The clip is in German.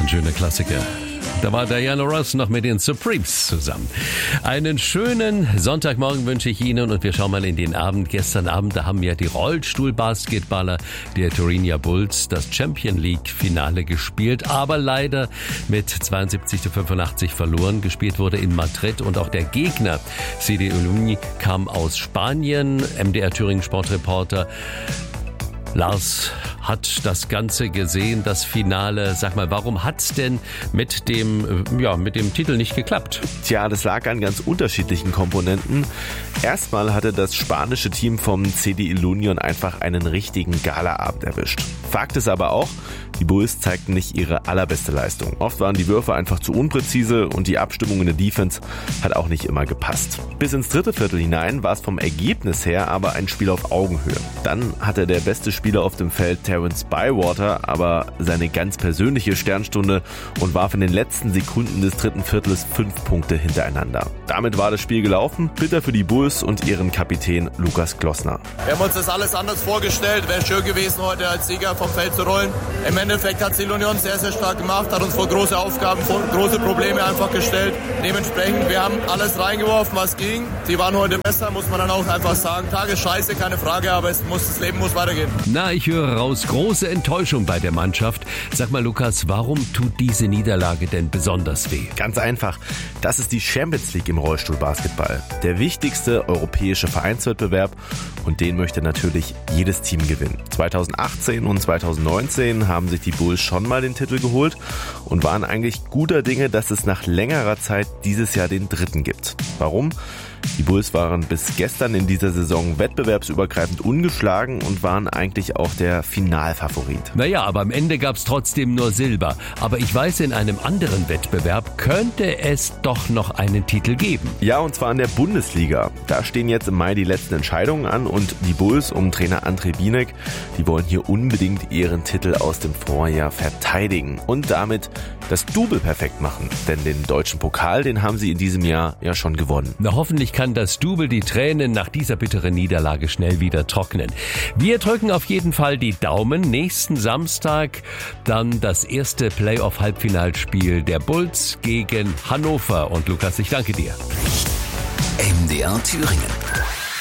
Ein schöner Klassiker. Da war Diana Ross noch mit den Supremes zusammen. Einen schönen Sonntagmorgen wünsche ich Ihnen und wir schauen mal in den Abend. Gestern Abend, da haben ja die Rollstuhlbasketballer der Turin Bulls das Champions League Finale gespielt, aber leider mit 72:85 verloren. Gespielt wurde in Madrid und auch der Gegner CD Illuñi kam aus Spanien. MDR Thüringen Sportreporter Lars hat das Ganze gesehen, das Finale. Sag mal, warum hat's denn mit dem Titel nicht geklappt? Tja, das lag an ganz unterschiedlichen Komponenten. Erstmal hatte das spanische Team vom CD Illuñi einfach einen richtigen Galaabend erwischt. Fakt ist aber auch, die Bulls zeigten nicht ihre allerbeste Leistung. Oft waren die Würfe einfach zu unpräzise und die Abstimmung in der Defense hat auch nicht immer gepasst. Bis ins dritte Viertel hinein war es vom Ergebnis her aber ein Spiel auf Augenhöhe. Dann hatte der beste Spieler auf dem Feld Terrence Bywater aber seine ganz persönliche Sternstunde und warf in den letzten Sekunden des dritten Viertels 5 Punkte hintereinander. Damit war das Spiel gelaufen, bitter für die Bulls und ihren Kapitän Lukas Klossner. Wir haben uns das alles anders vorgestellt. Wäre schön gewesen, heute als Sieger vom Feld zu rollen. Im Endeffekt hat Illuñi sehr, sehr stark gemacht, hat uns vor große Aufgaben, vor große Probleme einfach gestellt. Dementsprechend, wir haben alles reingeworfen, was ging. Sie waren heute besser, muss man dann auch einfach sagen. Tag ist scheiße, keine Frage, aber das Leben muss weitergehen. Na, ich höre raus, große Enttäuschung bei der Mannschaft. Sag mal, Lukas, warum tut diese Niederlage denn besonders weh? Ganz einfach, das ist die Champions League im Rollstuhlbasketball. Der wichtigste europäische Vereinswettbewerb und den möchte natürlich jedes Team gewinnen. 2018 und 2019 haben sich die Bulls schon mal den Titel geholt und waren eigentlich guter Dinge, dass es nach längerer Zeit dieses Jahr den dritten gibt. Warum? Die Bulls waren bis gestern in dieser Saison wettbewerbsübergreifend ungeschlagen und waren eigentlich auch der Finalfavorit. Naja, aber am Ende gab's trotzdem nur Silber. Aber ich weiß, in einem anderen Wettbewerb könnte es doch noch einen Titel geben. Ja, und zwar in der Bundesliga. Da stehen jetzt im Mai die letzten Entscheidungen an und die Bulls um Trainer André Bienek, die wollen hier unbedingt ihren Titel aus dem Vorjahr verteidigen und damit das Double perfekt machen. Denn den deutschen Pokal, den haben sie in diesem Jahr ja schon gewonnen. Na, hoffentlich kann das Double die Tränen nach dieser bitteren Niederlage schnell wieder trocknen. Wir drücken auf jeden Fall die Daumen. Nächsten Samstag dann das erste Playoff-Halbfinalspiel der Bulls gegen Hannover. Und Lukas, ich danke dir. MDR Thüringen.